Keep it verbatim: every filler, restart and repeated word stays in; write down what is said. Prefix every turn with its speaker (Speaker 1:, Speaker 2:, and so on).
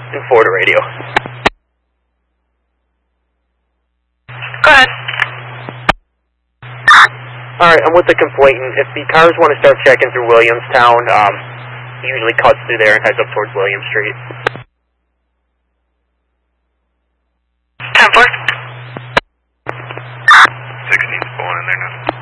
Speaker 1: and Florida radio.
Speaker 2: Go ahead.
Speaker 1: Alright, I'm with the complainant. If the cars want to start checking through Williamstown, um, he usually cuts through there and heads up towards William Street.
Speaker 2: ten four.
Speaker 3: sixteen's pulling in there now.